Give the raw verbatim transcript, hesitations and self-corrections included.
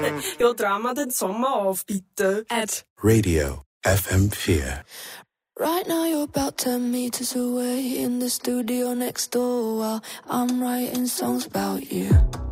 Ja, drehen wir den Sommer auf, bitte. Ed. Radio F M vier. Right now you're about ten meters away in the studio next door while I'm writing songs about you.